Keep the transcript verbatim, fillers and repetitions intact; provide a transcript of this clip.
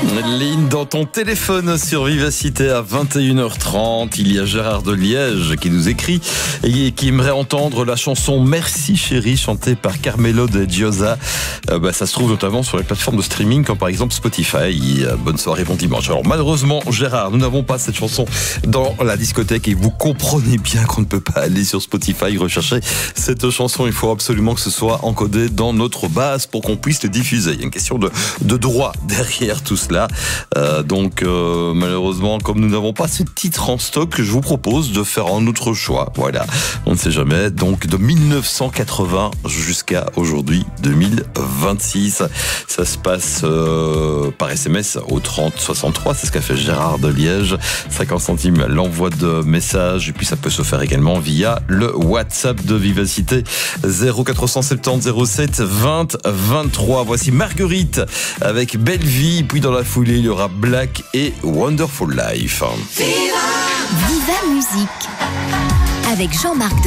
Ligne dans ton téléphone sur Vivacité à vingt et une heures trente. Il y a Gérard de Liège qui nous écrit et qui aimerait entendre la chanson Merci Chérie chantée par Carmelo de Giosa. Euh, bah, ça se trouve notamment sur les plateformes de streaming comme par exemple Spotify. Euh, bonne soirée, bon dimanche. Alors malheureusement Gérard, nous n'avons pas cette chanson dans la discothèque et vous comprenez bien qu'on ne peut pas aller sur Spotify rechercher cette chanson. Il faut absolument que ce soit encodé dans notre base pour qu'on puisse le diffuser. Il y a une question de, de droit derrière tout cela. Euh, donc euh, malheureusement, comme nous n'avons pas ce titre en stock, je vous propose de faire un autre choix. Voilà, on ne sait jamais. Donc de mille neuf cent quatre-vingts jusqu'à aujourd'hui deux mille vingt-six, ça se passe euh, par S M S au trente soixante-trois. C'est ce qu'a fait Gérard de Liège. cinquante centimes l'envoi de message et puis ça peut se faire également via le WhatsApp de Vivacité zéro quatre cent soixante-dix zéro sept vingt vingt-trois. Voici Marguerite avec Belle Vie, puis dans la foulée il y aura Black et Wonderful Life. Viva, Viva Musique avec Jean-Marc